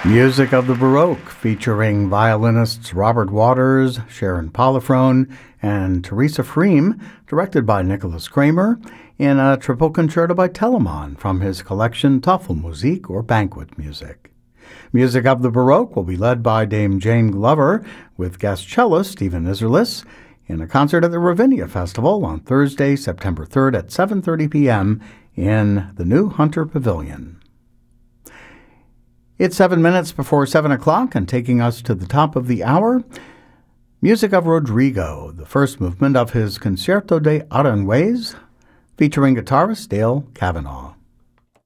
Music of the Baroque, featuring violinists Robert Waters, Sharon Polifrone, and Teresa Freem, directed by Nicholas Kramer, in a triple concerto by Telemann from his collection Tafelmusik, or Banquet Music. Music of the Baroque will be led by Dame Jane Glover, with guest cellist Stephen Isserlis, in a concert at the Ravinia Festival on Thursday, September 3rd at 7:30 p.m. in the New Hunter Pavilion. It's 7 minutes before 7 o'clock, and taking us to the top of the hour, music of Rodrigo, the first movement of his Concerto de Aranjuez, featuring guitarist Dale Kavanaugh.